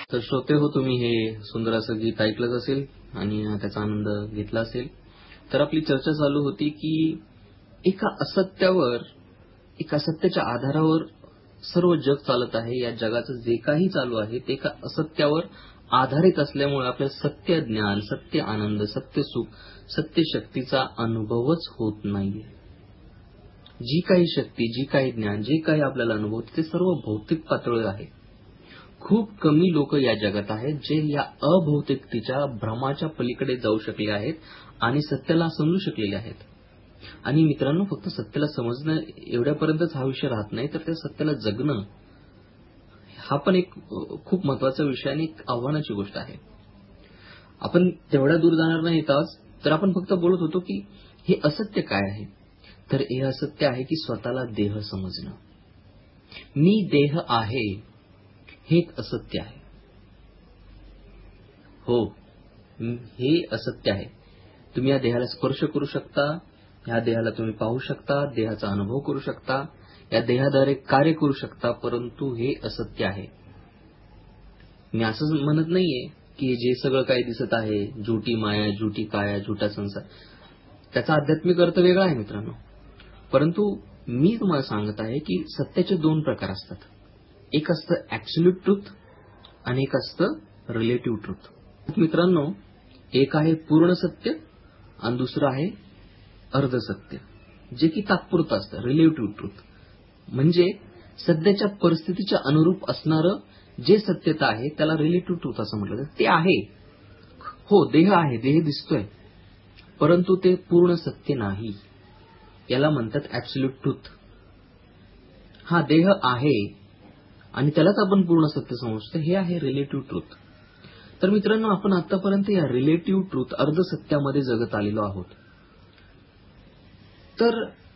तर श्रोते हो, तुम्ही हे सुंदर असं गीत ऐकलंच असेल आणि त्याचा आनंद घेतला असेल. तर आपली चर्चा चालू होती की एका असत्यावर, एका सत्याच्या आधारावर सर्व जग चालत आहे. या जगाचं जे काही चालू आहे ते एका असत्यावर आधारित असल्यामुळे आपल्याला सत्य ज्ञान, सत्य आनंद, सत्य सुख, सत्य शक्तीचा अनुभवच होत नाहीये. जी काही शक्ती, जी काही ज्ञान, जे काही आपल्याला अनुभवते ते सर्व भौतिक पातळीवर आहे. खूप कमी लोक या जगात आहेत जे या अभौतिकतेच्या भ्रमाच्या पलीकडे जाऊ शकले आहेत आणि सत्याला समजू शकलेले आहेत. आणि मित्रांनो, फक्त सत्याला समजणं एवढ्यापर्यंतच हा विषय राहत नाही, तर त्या सत्याला जगणं हा पण एक खूप महत्वाचा विषय आणि एक आव्हानाची गोष्ट आहे. आपण तेवढ्या दूर जाणार नाहीत आज. तर आपण फक्त बोलत होतो की हे असत्य काय आहे. तर हे असत्य आहे की स्वतःला देह समजणं. मी देह आहे हे एक असत्य आहे. हो, हे असत्य आहे. तुम्ही या देहाला स्पर्श करू शकता, या देहाला तुम्ही पाहू शकता, देहाचा अनुभव करू शकता, या देहाद्वारे कार्य करू शकता, परंतु हे असत्य आहे. मी असं म्हणत नाहीये की जे सगळं काही दिसत आहे, झुटी माया, झुटी काया, झुटा संसार, त्याचा आध्यात्मिक अर्थ वेगळा आहे मित्रांनो. परंतु मी तुम्हाला सांगत आहे की सत्याचे दोन प्रकार असतात. एक असतं ऍब्सोल्यूट ट्रुथ आणि एक असतं रिलेटिव्ह ट्रुथ. मित्रांनो, एक आहे पूर्ण सत्य आणि दुसरं आहे अर्ध सत्य, जे की तात्पुरतं असतं. रिलेटिव्ह ट्रुथ म्हणजे सध्याच्या परिस्थितीच्या अनुरूप असणारं जे सत्यता आहे त्याला रिलेटिव्ह ट्रुथ असं म्हटलं जातं. ते आहे. हो, देह आहे, देह दिसतोय, परंतु ते पूर्ण सत्य नाही. याला म्हणतात ऍब्सोल्यूट ट्रुथ. हा देह आहे आणि त्यालाच आपण पूर्ण सत्य समजतो, हे आहे रिलेटिव्ह ट्रुथ. तर मित्रांनो, आपण आतापर्यंत या रिलेटिव्ह ट्रुथ, अर्ध सत्यामध्ये जगत आलेलो आहोत. तर